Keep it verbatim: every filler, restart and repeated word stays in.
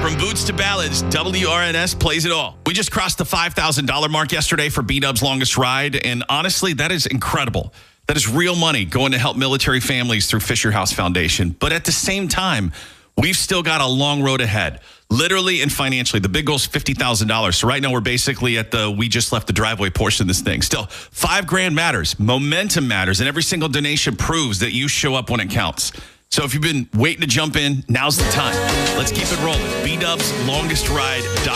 From boots to ballads, W R N S plays it all. We just crossed the five thousand dollars mark yesterday for B-Dub's longest ride, and honestly, that is incredible. That is real money going to help military families through Fisher House Foundation. But at the same time, we've still got a long road ahead, literally and financially. The big goal is fifty thousand dollars. So right now we're basically at the we just left the driveway portion of this thing. Still, five grand matters. Momentum matters. And every single donation proves that you show up when it counts. So if you've been waiting to jump in, now's the time. Let's keep it rolling. B Dubs longest ride dot